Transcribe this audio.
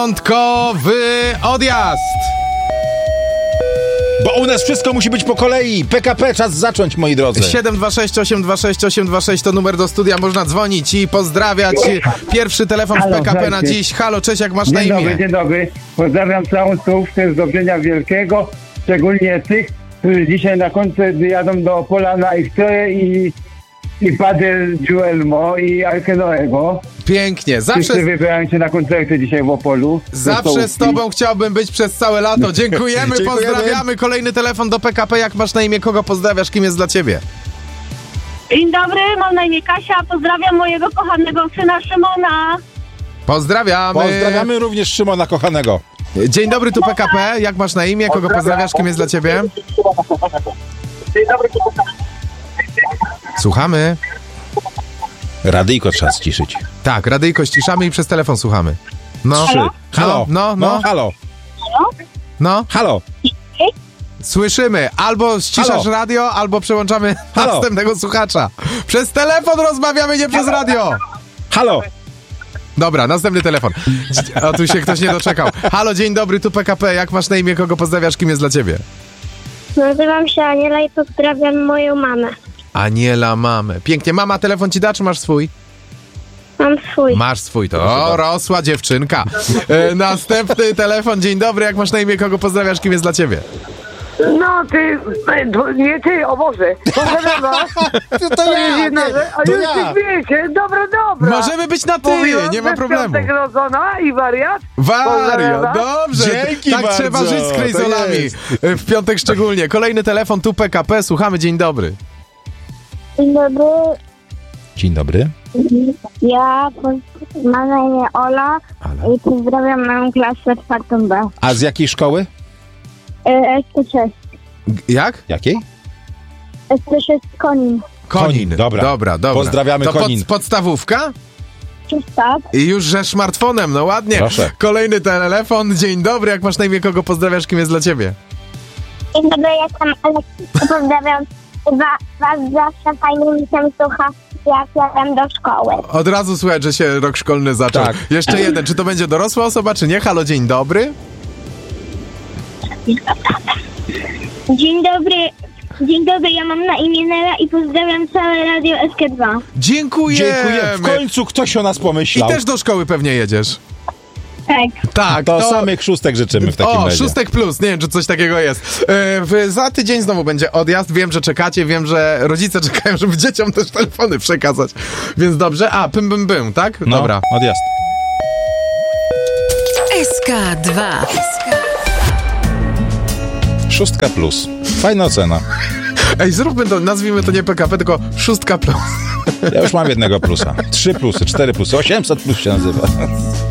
Wyjątkowy odjazd! Bo u nas wszystko musi być po kolei. PKP, czas zacząć, moi drodzy. 726 826 826 to numer do studia, można dzwonić i pozdrawiać. Pierwszy telefon w PKP na dziś. Halo, cześć, jak masz na imię? Dzień dobry. Pozdrawiam całą stołówkę z Dobrzynia Wielkiego, szczególnie tych, którzy dzisiaj na koncert jadą do Opola na X-Ray i Padel Giuelmo i Arkenoego. Pięknie, Wszyscy wybierają się na koncerty dzisiaj w Opolu. Zawsze z tobą chciałbym być przez całe lato. Dziękujemy, pozdrawiamy. Kolejny telefon do PKP. Jak masz na imię, kogo pozdrawiasz, kim jest dla ciebie? Dzień dobry, mam na imię Kasia. Pozdrawiam mojego kochanego syna Szymona. Pozdrawiamy. Pozdrawiamy również Szymona kochanego. Dzień dobry, tu PKP. Jak masz na imię, kogo pozdrawiasz, kim jest dla ciebie? Słuchamy. Radyjko trzeba ściszyć. Tak, radyjko ściszamy i przez telefon słuchamy. No. Halo. No. Halo. No. Halo. Słyszymy. Albo ściszasz Halo. radio, albo przełączamy następnego słuchacza. Przez telefon rozmawiamy, nie przez radio. Halo. Dobra, następny telefon. O, tu się ktoś nie doczekał. Halo, dzień dobry, tu PKP. Jak masz na imię, kogo pozdrawiasz, kim jest dla ciebie? Nazywam się Aniela i pozdrawiam moją mamę. Aniela, mamę. Pięknie. Mama telefon ci da, czy masz swój? Mam swój. Masz swój, to rosła dziewczynka. Następny telefon. Dzień dobry, jak masz na imię, kogo pozdrawiasz, kim jest dla ciebie? No ty, nie ty, o Boże, pozdrawiam was. To ja. A już się wiecie, dobra. Możemy być na ty, Mówiłem, nie ma że problemu. Piątek rodzona i wariat. Wario, dobrze. Dzięki tak bardzo, trzeba żyć z to krejzolami. jest. W piątek szczególnie. Kolejny telefon, tu PKP. Słuchamy, dzień dobry. Dzień dobry. Dzień dobry. Ja mam na imię Ola i pozdrawiam moją klasę 4B. A z jakiej szkoły? ST6. Jak? Jakiej? ST6 Konin. Konin, dobra. Pozdrawiamy to Konin. Podstawówka? Tak. I już że smartfonem, no ładnie. Proszę. Kolejny telefon, dzień dobry, jak masz na imię, kogo pozdrawiasz, kim jest dla ciebie? Dzień dobry, jestem Aleksia. Pozdrawiam was zawsze fajnie mi się słucha, jak jadę do szkoły. Od razu słychać, że się rok szkolny zaczął. Tak. Jeszcze jeden, czy to będzie dorosła osoba, czy nie? Halo, dzień dobry. Dzień dobry, ja mam na imię Nela i pozdrawiam całe Radio SK2. Dziękuję. W końcu ktoś o nas I pomyślał. też do szkoły pewnie jedziesz. Tak. Tak, To samych szóstek życzymy w takim razie. szóstek plus, nie wiem, czy coś takiego jest. Za tydzień znowu będzie odjazd, wiem, że czekacie, wiem, że rodzice czekają, żeby dzieciom też telefony przekazać. Więc dobrze, bym, tak? No, Dobra. odjazd. SK2. Szóstka plus. Fajna ocena. Ej, zróbmy to, nazwijmy to nie PKP, tylko 6 plus. Ja już mam jednego plusa. 3 plusy, 4 plusy, 800 plus się nazywa.